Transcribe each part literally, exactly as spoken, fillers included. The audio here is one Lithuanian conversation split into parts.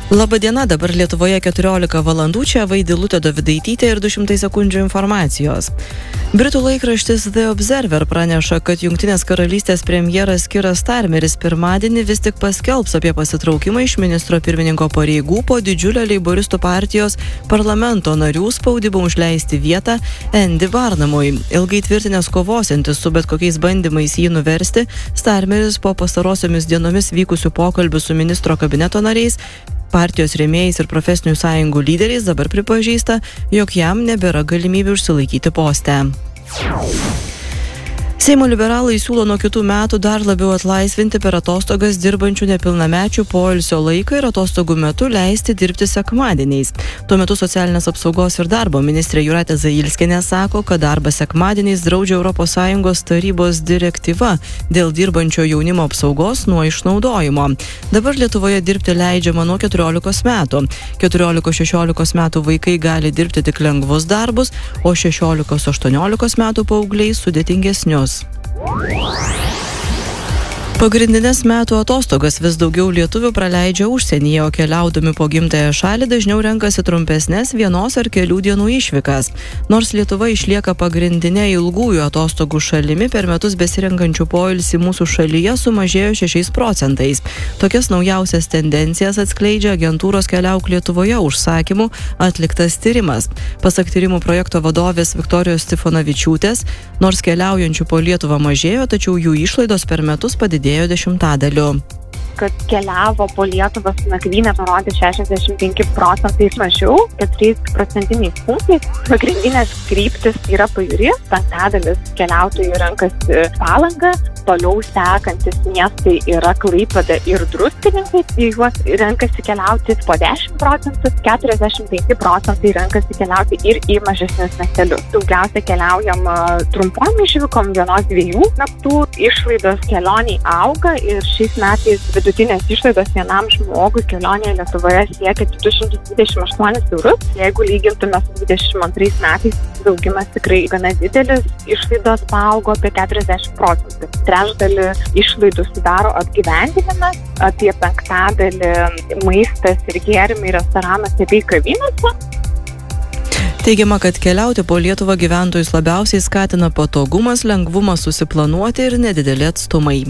Labadiena, dabar Lietuvoje keturiolika valandų, čia Vaidilutė Dovydaitytė ir du šimtai sekundžių informacijos. Britų laikraštis The Observer praneša, kad Jungtinės karalystės premjeras Kiras Starmeris pirmadienį vis tik paskelbs apie pasitraukimą iš ministro pirmininko pareigų po didžiulio leiboristų partijos parlamento narių spaudimo užleisti vietą Andy Barnumui. Ilgai tvirtinęs kovosiantis su bet kokiais bandymais jį nuversti, Starmeris po pastarosiomis dienomis vykusių pokalbių su ministro kabineto nariais, partijos rėmėjais ir profesinių sąjungų lyderiais dabar pripažįsta, jog jam nebėra galimybių užsilaikyti poste. Seimo liberalai siūlo nuo kitų metų dar labiau atlaisvinti per atostogas dirbančių nepilnamečių poilsio laiką ir atostogų metu leisti dirbti sekmadieniais. Tuo metu socialinės apsaugos ir darbo ministrė Jūratė Zailskienė sako, kad darbą sekmadieniais draudžia Europos Sąjungos tarybos direktyva dėl dirbančio jaunimo apsaugos nuo išnaudojimo. Dabar Lietuvoje dirbti leidžiama nuo keturiolikos metų. keturiolikos šešiolikos metų vaikai gali dirbti tik lengvus darbus, o šešiolikos aštuoniolikos metų paaugliai sudėtingesnius. Pagrindinės metų atostogas vis daugiau lietuvių praleidžia užsienyje, o keliaudami po gimtąją šalį dažniau renkasi trumpesnės vienos ar kelių dienų išvykas. Nors Lietuva išlieka pagrindinė ilgųjų atostogų šalimi, per metus besirenkančių poilsį mūsų šalyje sumažėjo šešiais procentais. Tokias naujausias tendencijas atskleidžia agentūros Keliauk Lietuvoje užsakymų atliktas tyrimas. Pasak tyrimų projekto vadovės Viktorijos Stifonavičiūtės, nors keliaujančių po Lietuvą mažėjo, tačiau jų išlaidos per metus padidėjo dešimtadaliu. Kad keliavo po Lietuvą su nakvyne parodė šešiasdešimt penki procentai mažiau, keturiais procentiniais punktais. Pagrindinės kryptis yra pajūris, penktadalis keliautojų renkasi Palangą, toliau sekantis miestai yra Klaipėda ir Druskininkai, į juos renkasi keliauti po dešimt procentų, keturiasdešimt penki procentai renkasi keliauti ir į mažesnius miestelius. Daugiausia keliaujama trumpom išvykom, vienos dviejų naktų, išlaidos kelioniai auga ir šiais metais vidutinės išlaidos vienam žmogui kelionėje Lietuvoje siekia du šimtus dvidešimt aštuonis eurus. Jeigu lygintume su dvidešimt antrais metais, augimas tikrai gana didelis, išlaidos paaugo apie keturiasdešimt procentų. Trečdalį išlaidų sudaro apgyvendinimas, apie penktadalį maistas ir gėrimai restoranuose bei kavinėse. Teigiama, kad keliauti po Lietuvą gyventojus labiausiai skatina patogumas, lengvumas susiplanuoti ir nedideli atstumai.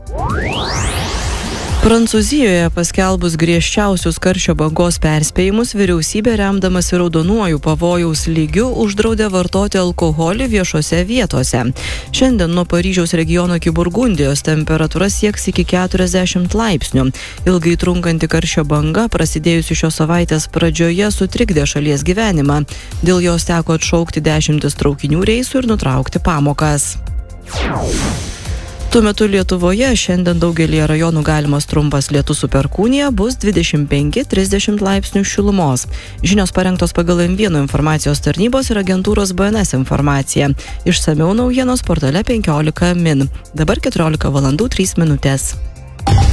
Prancūzijoje paskelbus griežčiausius karščio bangos perspėjimus, vyriausybė remdamasi raudonuoju pavojaus lygiu uždraudė vartoti alkoholį viešose vietose. Šiandien nuo Paryžiaus regiono iki Burgundijos temperatūra sieks iki keturiasdešimt laipsnių. Ilgai trunkanti karščio banga, prasidėjusi šios savaitės pradžioje, sutrikdė šalies gyvenimą. Dėl jos teko atšaukti dešimtis traukinių reisų ir nutraukti pamokas. Tuo metu Lietuvoje šiandien daugelį rajonų galimas trumpas lietus su perkūnija, bus dvidešimt penki trisdešimt laipsnių šilumos. Žinios parengtos pagal M vienas informacijos tarnybos ir agentūros B N S informaciją. Išsamiau naujienos portale penkiolika min. Dabar keturiolika valandų trys minutės.